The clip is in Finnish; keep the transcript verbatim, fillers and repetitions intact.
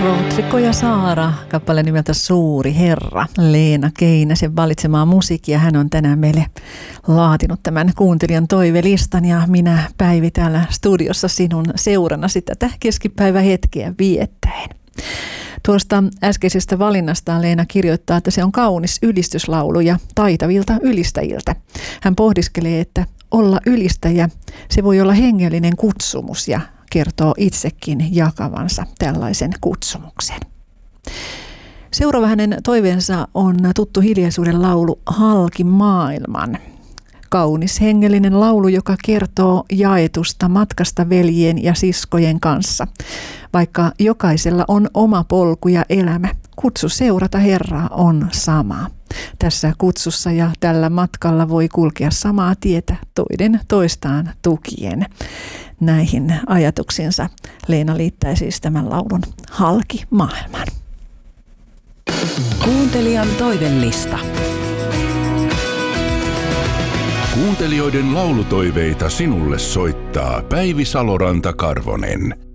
Rodrigo ja Saara, kappale nimeltä Suuri Herra. Leena Keinäsen valitsemaa musiikkia. Hän on tänään meille laatinut tämän kuuntelijan toivelistan ja minä Päivi täällä studiossa sinun seurannasi tätä keskipäivähetkeä viettäen. Tuosta äskeisestä valinnastaan Leena kirjoittaa, että se on kaunis ylistyslaulu ja taitavilta ylistäjiltä. Hän pohdiskelee, että olla ylistäjä, se voi olla hengellinen kutsumus ja kertoo itsekin jakavansa tällaisen kutsumuksen. Seuraava hänen toiveensa on tuttu hiljaisuuden laulu Halki maailman. Kaunis hengellinen laulu, joka kertoo jaetusta matkasta veljien ja siskojen kanssa. Vaikka jokaisella on oma polku ja elämä, kutsu seurata Herraa on sama. Tässä kutsussa ja tällä matkalla voi kulkea samaa tietä toinen toistaan tukien. Näihin ajatuksinsa Leena liittää siis tämän laulun Halki maailman. Kuuntelijan toivellista. Kuuntelijoiden laulutoiveita sinulle soittaa Päivi Saloranta-Karvonen.